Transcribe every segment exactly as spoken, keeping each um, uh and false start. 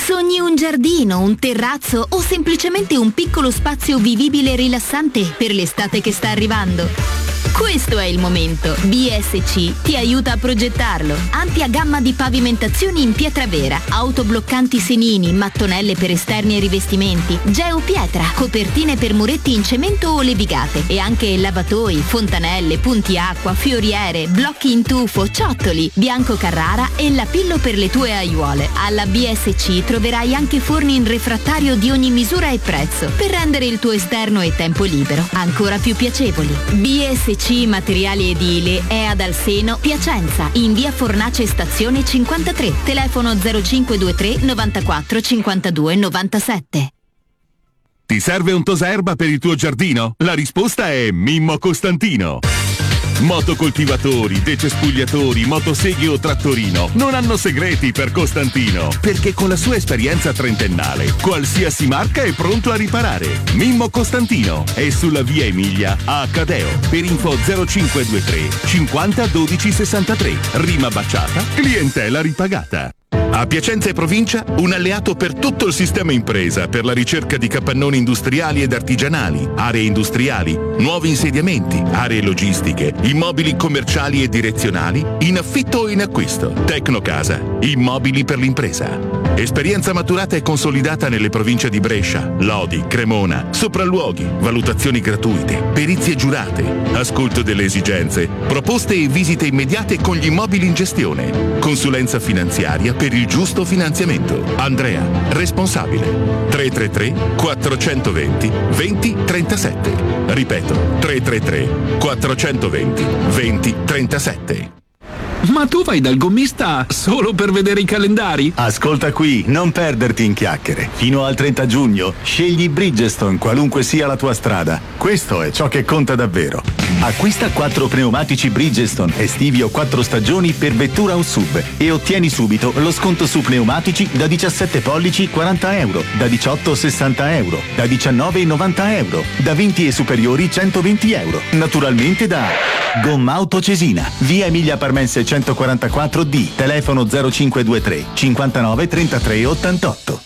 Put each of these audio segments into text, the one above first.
Sogni un giardino, un terrazzo o semplicemente un piccolo spazio vivibile e rilassante per l'estate che sta arrivando? Questo è il momento. B S C ti aiuta a progettarlo. Ampia gamma di pavimentazioni in pietra vera, autobloccanti senini, mattonelle per esterni e rivestimenti, geopietra, copertine per muretti in cemento o levigate e anche lavatoi, fontanelle, punti acqua, fioriere, blocchi in tufo, ciottoli, bianco Carrara e lapillo per le tue aiuole. Alla B S C troverai anche forni in refrattario di ogni misura e prezzo per rendere il tuo esterno e tempo libero ancora più piacevoli. B S C Materiali Edili è ad Alseno, Piacenza, in via Fornace Stazione cinquantatré, telefono zero cinque due tre novantaquattro cinquantadue novantasette. Ti serve un tosaerba per il tuo giardino? La risposta è Mimmo Costantino. Motocoltivatori, decespugliatori, motoseghe o trattorino non hanno segreti per Costantino, perché con la sua esperienza trentennale qualsiasi marca è pronto a riparare. Mimmo Costantino è sulla via Emilia a Cadeo. Per info zero cinque due tre cinquanta dodici sessantatré. Rima baciata, clientela ripagata. A Piacenza e provincia un alleato per tutto il sistema impresa per la ricerca di capannoni industriali ed artigianali, aree industriali, nuovi insediamenti, aree logistiche, immobili commerciali e direzionali, in affitto o in acquisto. Tecnocasa, immobili per l'impresa. Esperienza maturata e consolidata nelle province di Brescia, Lodi, Cremona, sopralluoghi, valutazioni gratuite, perizie giurate, ascolto delle esigenze, proposte e visite immediate con gli immobili in gestione, consulenza finanziaria per il giusto finanziamento. Andrea, responsabile. tre tre tre quattrocentoventi venti trentasette. Ripeto, tre tre tre quattrocentoventi venti trentasette. Ma tu vai dal gommista solo per vedere i calendari? Ascolta qui, non perderti in chiacchiere. Fino al trenta giugno scegli Bridgestone qualunque sia la tua strada. Questo è ciò che conta davvero. Acquista quattro pneumatici Bridgestone estivi o quattro stagioni per vettura o sub e ottieni subito lo sconto su pneumatici da diciassette pollici quaranta euro, da diciotto sessanta euro, da diciannove novanta euro, da venti e superiori centoventi euro. Naturalmente da Gomma Auto Cesina, via Emilia Parmense centoquarantaquattro D, telefono zero cinque due tre cinquantanove trentatré ottantotto.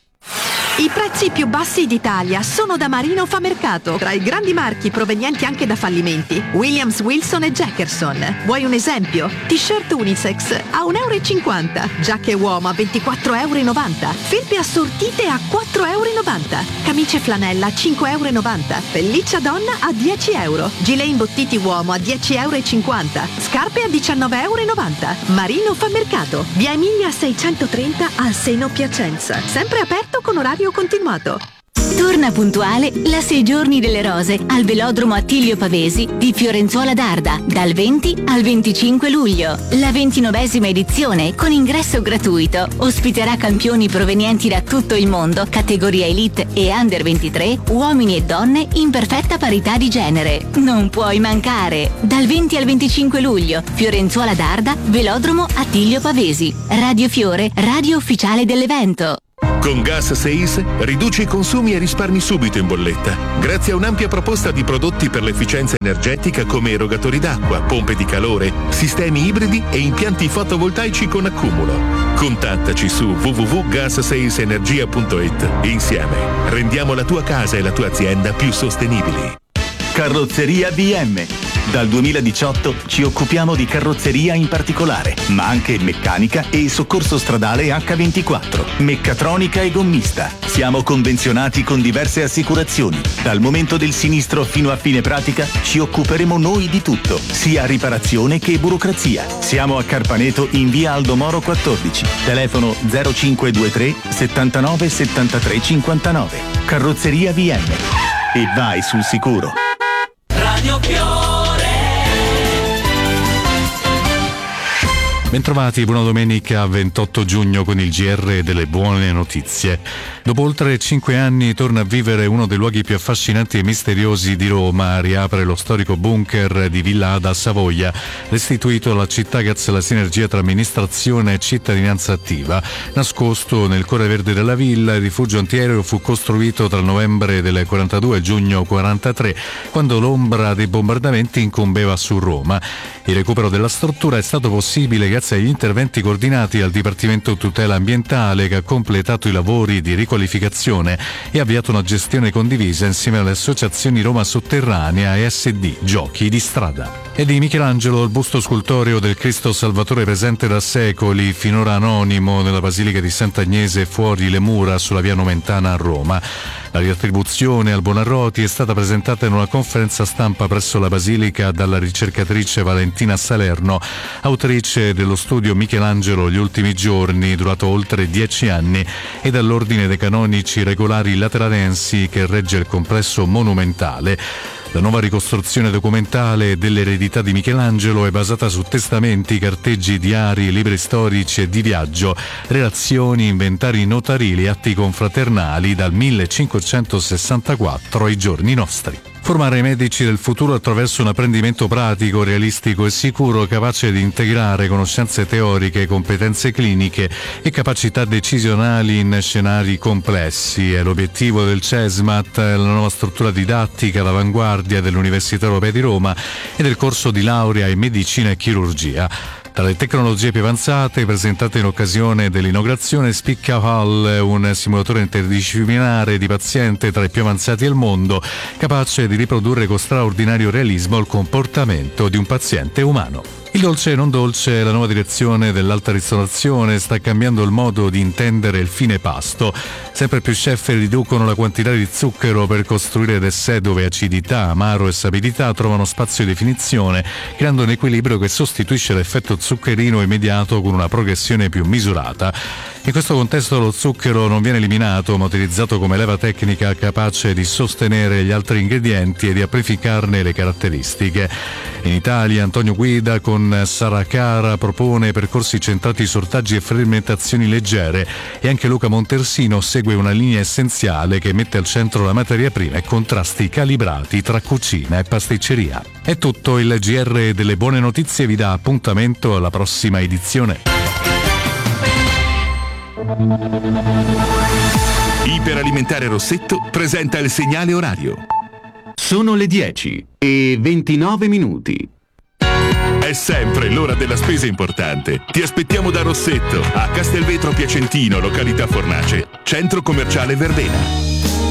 I prezzi più bassi d'Italia sono da Marino Famercato, tra i grandi marchi provenienti anche da fallimenti. Williams, Wilson e Jackerson. Vuoi un esempio? T-shirt unisex a un euro e cinquanta, giacche uomo a ventiquattro e novanta euro, felpe assortite a quattro e novanta euro, camicie flanella a cinque e novanta euro, pelliccia donna a dieci euro, gilet imbottiti uomo a dieci e cinquanta euro, scarpe a diciannove e novanta euro. Marino Famercato, via Emilia seicentotrenta al Seno, Piacenza. Sempre aperto con orario continuato. Torna puntuale la Sei Giorni delle Rose al Velodromo Attilio Pavesi di Fiorenzuola d'Arda dal venti al venticinque luglio. La ventinovesima edizione con ingresso gratuito ospiterà campioni provenienti da tutto il mondo, categoria Elite e Under ventitré, uomini e donne in perfetta parità di genere. Non puoi mancare! Dal venti al venticinque luglio, Fiorenzuola d'Arda, Velodromo Attilio Pavesi. Radio Fiore, radio ufficiale dell'evento. Con Gas Sales riduci i consumi e risparmi subito in bolletta, grazie a un'ampia proposta di prodotti per l'efficienza energetica come erogatori d'acqua, pompe di calore, sistemi ibridi e impianti fotovoltaici con accumulo. Contattaci su w w w punto gas sales energia punto i t e insieme rendiamo la tua casa e la tua azienda più sostenibili. Carrozzeria B M. Dal duemiladiciotto ci occupiamo di carrozzeria in particolare, ma anche meccanica e soccorso stradale acca ventiquattro, meccatronica e gommista. Siamo convenzionati con diverse assicurazioni. Dal momento del sinistro fino a fine pratica ci occuperemo noi di tutto, sia riparazione che burocrazia. Siamo a Carpaneto in via Aldomoro quattordici, telefono zero cinque due tre settantanove settantatré cinquantanove. Carrozzeria B M. E vai sul sicuro. Radio Fiore. Bentrovati, buona domenica ventotto giugno con il G R delle buone notizie. Dopo oltre cinque anni torna a vivere uno dei luoghi più affascinanti e misteriosi di Roma. Riapre lo storico bunker di Villa Ada a Savoia, restituito alla città grazie alla sinergia tra amministrazione e cittadinanza attiva. Nascosto nel cuore verde della villa, il rifugio antiaereo fu costruito tra il novembre del quarantadue e il giugno quarantatré, quando l'ombra dei bombardamenti incombeva su Roma. Il recupero della struttura è stato possibile grazie grazie agli interventi coordinati dal Dipartimento Tutela Ambientale, che ha completato i lavori di riqualificazione e ha avviato una gestione condivisa insieme alle associazioni Roma Sotterranea e S D Giochi di Strada. E di Michelangelo il busto scultoreo del Cristo Salvatore presente da secoli, finora anonimo, nella Basilica di Sant'Agnese fuori le mura sulla via Nomentana a Roma. La riattribuzione al Buonarroti è stata presentata in una conferenza stampa presso la Basilica dalla ricercatrice Valentina Salerno, autrice dello studio Michelangelo gli ultimi giorni, durato oltre dieci anni, e dall'Ordine dei Canonici Regolari Lateranensi che regge il complesso monumentale. La nuova ricostruzione documentale dell'eredità di Michelangelo è basata su testamenti, carteggi, diari, libri storici e di viaggio, relazioni, inventari notarili e atti confraternali dal millecinquecentosessantaquattro ai giorni nostri. Formare i medici del futuro attraverso un apprendimento pratico, realistico e sicuro, capace di integrare conoscenze teoriche, competenze cliniche e capacità decisionali in scenari complessi. È l'obiettivo del CESMAT, la nuova struttura didattica all'avanguardia dell'Università Europea di Roma e del corso di laurea in medicina e chirurgia. Tra le tecnologie più avanzate presentate in occasione dell'inaugurazione spicca H A L, un simulatore interdisciplinare di paziente tra i più avanzati al mondo, capace di riprodurre con straordinario realismo il comportamento di un paziente umano. Il dolce e non dolce, la nuova direzione dell'alta ristorazione sta cambiando il modo di intendere il fine pasto. Sempre più chef riducono la quantità di zucchero per costruire dessè dove acidità, amaro e sapidità trovano spazio e definizione, creando un equilibrio che sostituisce l'effetto zuccherino immediato con una progressione più misurata. In questo contesto lo zucchero non viene eliminato, ma utilizzato come leva tecnica capace di sostenere gli altri ingredienti e di amplificarne le caratteristiche. In Italia Antonio Guida con Saracara propone percorsi centrati su ortaggi e fermentazioni leggere, e anche Luca Montersino segue una linea essenziale che mette al centro la materia prima e contrasti calibrati tra cucina e pasticceria. È tutto, il G R delle buone notizie vi dà appuntamento alla prossima edizione. Iperalimentare Rossetto presenta il segnale orario. Sono le dieci e ventinove minuti. È sempre l'ora della spesa importante. Ti aspettiamo da Rossetto, a Castelvetro Piacentino, località Fornace, centro commerciale Verdena.